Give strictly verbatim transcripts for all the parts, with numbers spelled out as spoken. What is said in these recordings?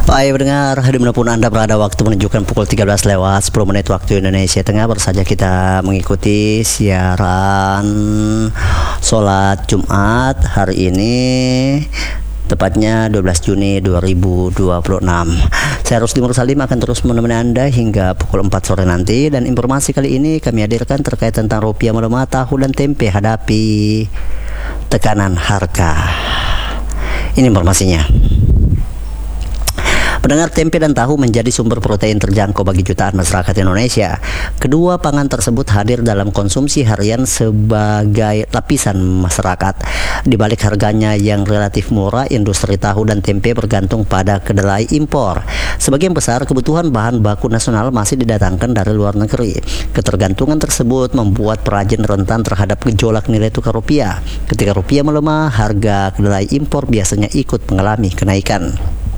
Baik pendengar, dimanapun Anda berada, waktu menunjukkan pukul tiga belas lewat sepuluh menit waktu Indonesia Tengah. Baru saja kita mengikuti siaran sholat Jumat hari ini, tepatnya dua belas Juni dua ribu dua puluh enam. Saya Rusdi Mursalim akan terus menemani Anda hingga pukul empat sore nanti. Dan informasi kali ini kami hadirkan terkait tentang rupiah melemah, tahu dan tempe hadapi tekanan harga. Ini informasinya. Pendengar, tempe dan tahu menjadi sumber protein terjangkau bagi jutaan masyarakat Indonesia. Kedua pangan tersebut hadir dalam konsumsi harian sebagai lapisan masyarakat. Di balik harganya yang relatif murah, industri tahu dan tempe bergantung pada kedelai impor. Sebagian besar kebutuhan bahan baku nasional masih didatangkan dari luar negeri. Ketergantungan tersebut membuat perajin rentan terhadap gejolak nilai tukar rupiah. Ketika rupiah melemah, harga kedelai impor biasanya ikut mengalami kenaikan.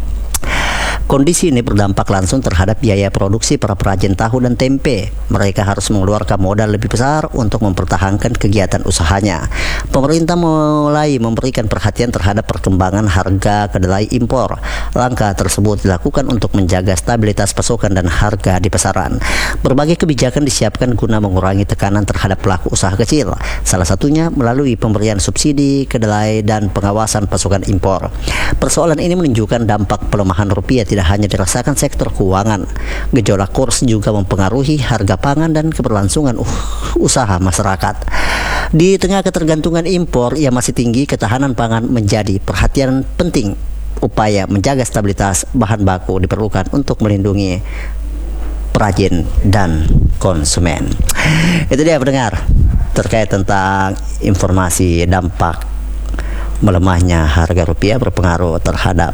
Kondisi ini berdampak langsung terhadap biaya produksi para perajin tahu dan tempe. Mereka harus mengeluarkan modal lebih besar untuk mempertahankan kegiatan usahanya. Pemerintah mulai memberikan perhatian terhadap perkembangan harga kedelai impor. Langkah tersebut dilakukan untuk menjaga stabilitas pasokan dan harga di pasaran. Berbagai kebijakan disiapkan guna mengurangi tekanan terhadap pelaku usaha kecil. Salah satunya melalui pemberian subsidi kedelai dan pengawasan pasokan impor. Persoalan ini menunjukkan dampak pelemahan rupiah tidak hanya dirasakan sektor keuangan. Gejolak kurs juga mempengaruhi harga pangan dan keberlangsungan uh, usaha masyarakat. Di tengah ketergantungan impor yang masih tinggi, ketahanan pangan menjadi perhatian penting. Upaya menjaga stabilitas bahan baku diperlukan untuk melindungi perajin dan konsumen. Itu dia pendengar, terkait tentang informasi dampak melemahnya harga rupiah berpengaruh terhadap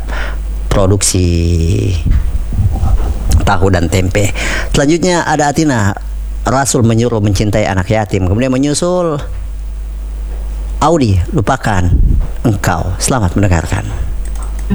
produksi tahu dan tempe. Selanjutnya ada Atina, Rasul menyuruh mencintai anak yatim. Kemudian menyusul Audi, lupakan engkau. Selamat mendengarkan.